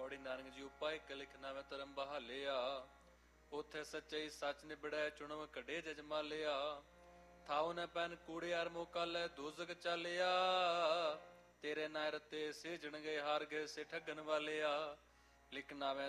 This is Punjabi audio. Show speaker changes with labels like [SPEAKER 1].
[SPEAKER 1] ਪੌੜੀ ਨਾਨਕ ਜੀ ਉਪਾਇ ਕ ਲਿਖਣਾ ਮੈਂ ਧਰਮ ਬਹਾਲਿਆ। ਉਥੇ ਸੱਚੇ ਸੱਚ ਨਿਬੜੈ ਚੁਣਵ ਕੱਢੇ ਜਜਮਾਲਿਆ। ਥਾਉ ਨ ਪੈਨ ਕੂੜੇ ਅਰ ਮੋਕਾਲੇ ਦੋਜ਼ਕ ਚਾਲਿਆ। ਤੇਰੇ ਨਾਇ ਰਤੇ ਸਿਜਣ ਗਏ ਹਾਰ ਗਏ ਸੇ ਠੱਗਣ ਵਾਲਿਆ। ਲਿਖਣਾ ਮੈਂ